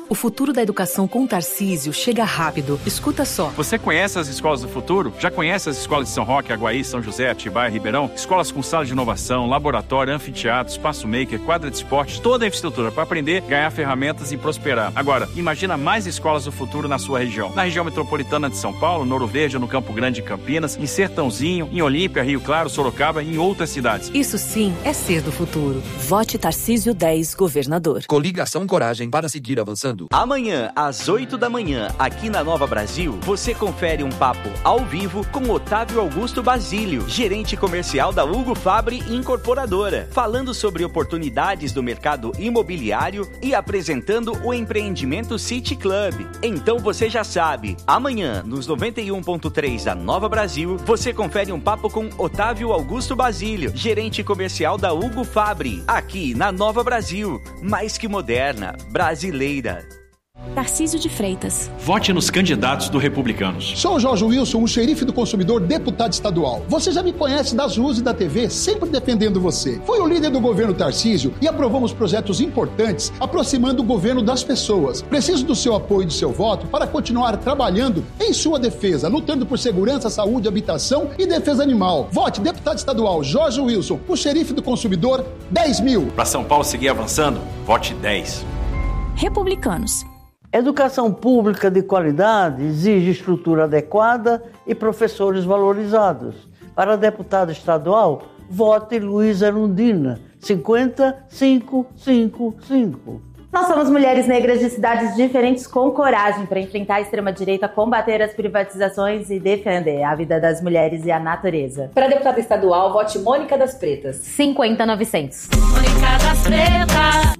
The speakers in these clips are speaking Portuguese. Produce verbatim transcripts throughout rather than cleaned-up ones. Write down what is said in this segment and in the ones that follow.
O futuro da educação com Tarcísio chega rápido. Escuta só. Você conhece as escolas do futuro? Já conhece as escolas de São Roque, Aguaí, São José, Atibaia, Ribeirão? Escolas com sala de inovação, laboratório, anfiteatro, espaço maker, quadra de esporte, toda a infraestrutura para aprender, ganhar ferramentas e prosperar. Agora, imagina mais escolas do futuro na sua região. Na região metropolitana de São Paulo, no Ouro Verde, no Campo Grande, Campinas, em Sertãozinho, em Olímpia, Rio Claro, Sorocaba e em outras cidades. Isso sim é ser do futuro. Vote Tarcísio dez, governador. Coligação Coragem para seguir avançando. Amanhã, às oito da manhã, aqui na Nova Brasil, você confere um papo ao vivo com Otávio Augusto Basílio, gerente comercial da Hugo Fabri Incorporadora, falando sobre oportunidades do mercado imobiliário e apresentando o empreendimento City Club. Então você já sabe, amanhã, nos noventa e um ponto três da Nova Brasil, você confere um papo com Otávio Augusto Basílio, gerente comercial da Hugo Fabri, aqui na Nova Brasil, mais que moderna, brasileira. Tarcísio de Freitas. Vote nos candidatos do Republicanos. Sou Jorge Wilson, o xerife do consumidor, deputado estadual. Você já me conhece das ruas e da T V, sempre defendendo você. Fui o líder do governo Tarcísio e aprovamos projetos importantes, aproximando o governo das pessoas. Preciso do seu apoio e do seu voto para continuar trabalhando em sua defesa, lutando por segurança, saúde, habitação e defesa animal. Vote deputado estadual Jorge Wilson, o xerife do consumidor, dez mil. Para São Paulo seguir avançando, vote dez. Republicanos. Educação pública de qualidade exige estrutura adequada e professores valorizados. Para deputado estadual, vote Luiz Erundina, cinquenta, cinco, cinco, cinco. Nós somos mulheres negras de cidades diferentes com coragem para enfrentar a extrema-direita, combater as privatizações e defender a vida das mulheres e a natureza. Para deputada estadual, vote Mônica das Pretas, cinquenta, novecentos. Mônica das Pretas.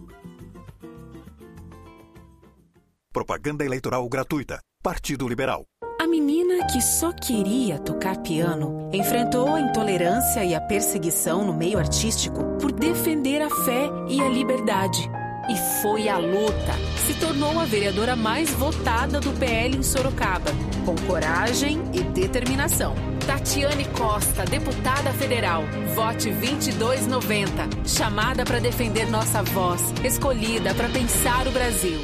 Propaganda eleitoral gratuita. Partido Liberal. A menina que só queria tocar piano enfrentou a intolerância e a perseguição no meio artístico por defender a fé e a liberdade. E foi à luta. Se tornou a vereadora mais votada do P L em Sorocaba, com coragem e determinação. Tatiane Costa, deputada federal. Vote vinte e dois noventa. Chamada para defender nossa voz. Escolhida para pensar o Brasil.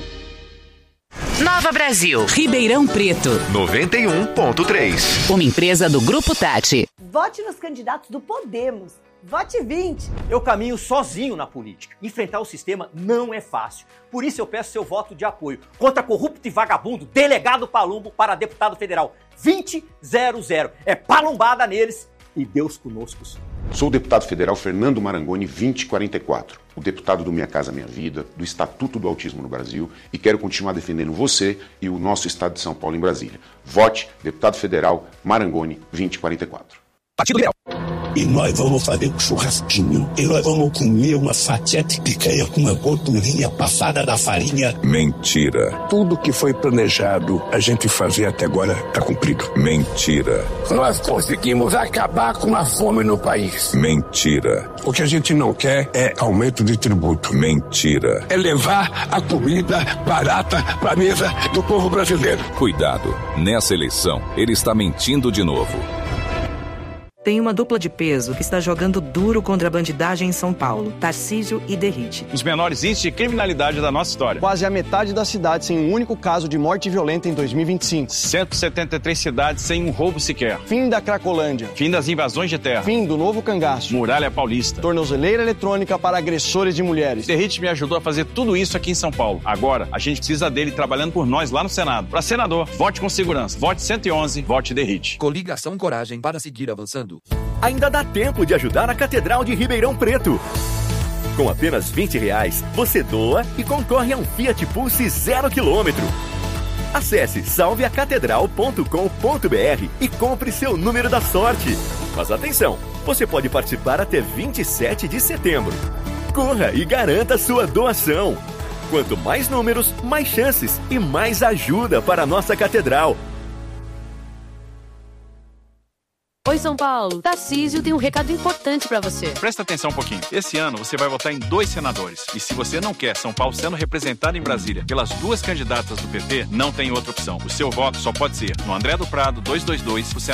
Nova Brasil, Ribeirão Preto, noventa e um ponto três. Uma empresa do Grupo Tati. Vote nos candidatos do Podemos. Vote vinte. Eu caminho sozinho na política. Enfrentar o sistema não é fácil. Por isso eu peço seu voto de apoio contra corrupto e vagabundo delegado Palumbo para deputado federal. vinte zero zero. É palumbada neles e Deus conosco. Sou o deputado federal Fernando Marangoni vinte quarenta e quatro, o deputado do Minha Casa Minha Vida, do Estatuto do Autismo no Brasil, e quero continuar defendendo você e o nosso estado de São Paulo em Brasília. Vote deputado federal Marangoni vinte quarenta e quatro. Partido Liberal. E nós vamos fazer um churrasquinho. E nós vamos comer uma fatia de picanha com uma gordurinha passada da farinha. Mentira. Tudo que foi planejado a gente fazer até agora está cumprido. Mentira. Nós conseguimos acabar com a fome no país. Mentira. O que a gente não quer é aumento de tributo. Mentira. É levar a comida barata para a mesa do povo brasileiro. Cuidado. Nessa eleição, ele está mentindo de novo. Tem uma dupla de peso que está jogando duro contra a bandidagem em São Paulo, Tarcísio e Derrite. Os menores índices de criminalidade da nossa história. Quase a metade da cidade sem um único caso de morte violenta em dois mil e vinte e cinco. cento e setenta e três cidades sem um roubo sequer. Fim da Cracolândia. Fim das invasões de terra. Fim do novo cangaço. Muralha Paulista. Tornozeleira eletrônica para agressores de mulheres. Derrite me ajudou a fazer tudo isso aqui em São Paulo. Agora, a gente precisa dele trabalhando por nós lá no Senado. Para senador, vote com segurança. Vote cento e onze, vote Derrite. Coligação Coragem para seguir avançando. Ainda dá tempo de ajudar a Catedral de Ribeirão Preto. Com apenas vinte reais, você doa e concorre a um Fiat Pulse zero quilômetro. Acesse salve a catedral ponto com ponto br e compre seu número da sorte. Mas atenção, você pode participar até vinte e sete de setembro. Corra e garanta sua doação. Quanto mais números, mais chances e mais ajuda para a nossa catedral. Oi, São Paulo. Tarcísio tem um recado importante pra você. Presta atenção um pouquinho. Esse ano você vai votar em dois senadores. E se você não quer São Paulo sendo representado em Brasília pelas duas candidatas do P P, não tem outra opção. O seu voto só pode ser no André do Prado duzentos e vinte e dois, o Senado.